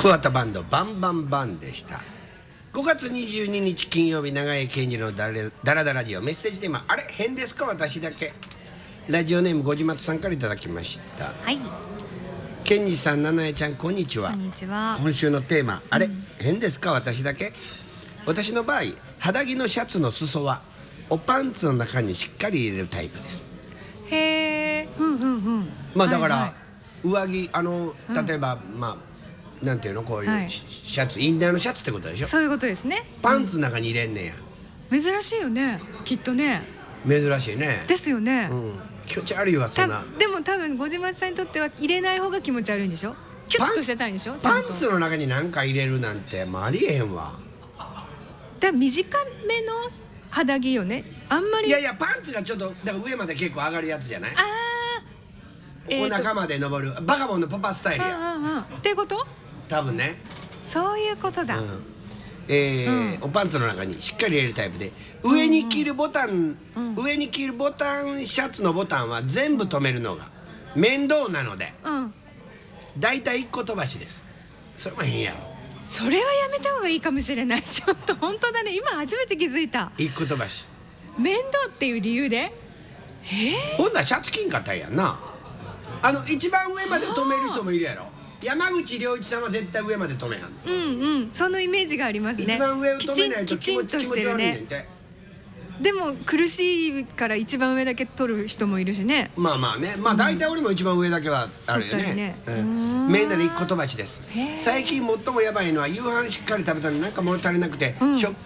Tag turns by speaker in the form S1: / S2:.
S1: 桑田バンドバンバンバンでした。5月22日金曜日、長江健二のダラダラジオ。メッセージテーマ、あれ変ですか私だけ。ラジオネームごじまつさんからいただきました。
S2: はい、
S1: 健二さん、七重ちゃん、こんにちは。
S2: こんにちは。
S1: 今週のテーマ、あれ、変ですか私だけ。私の場合、肌着のシャツの裾はおパンツの中にしっかり入れるタイプです。
S2: へえ、
S1: まあだから、
S2: はいはい、
S1: 上着例えば、まあなんていうのこういう、
S2: はい、
S1: シャツ、インナーのシャツってことでしょ。
S2: そういうことですね。
S1: パンツの中に入れんねや、
S2: 珍しいよね、きっとね。
S1: 珍しいね。
S2: ですよね。
S1: 気持ち悪いわそんな。
S2: でも多分ごじまつさんにとっては入れない方が気持ち悪いんでしょ。キュッとしてたいんでしょ。
S1: パンツの中に何か入れるなんてありえへんわ。
S2: だ短めの肌着よね。あんまり。
S1: いやいや、パンツがちょっとだから上まで結構上がるやつじゃない。お腹まで上るバカボンのパパスタイルや。
S2: ってこと
S1: 多分ね。
S2: そういうことだ。
S1: おパンツの中にしっかり入れるタイプで、上に着るボタン、上に着るボタン、シャツのボタンは全部止めるのが面倒なので、だいたい1個飛ばしです。それも変やろ。
S2: それはやめた方がいいかもしれない。ちょっと本当だね、今初めて気づいた。
S1: 1個飛ばし。
S2: 面倒っていう理由で。
S1: ほんならシャツ着んかったんやんな。一番上まで止める人もいるやろ。山口良一さんは絶対上まで止めはんねん。
S2: そのイメージがありますね。
S1: 一番上を止めないと気持ち悪いねんて。
S2: でも苦しいから一番上だけ取る人もいるしね。
S1: まあまあね、まあ大体俺も一番上だけはあるよね。みんなで1個飛ばしです。最近最もやばいのは夕飯しっかり食べたのになんか物足りなくて、しょっ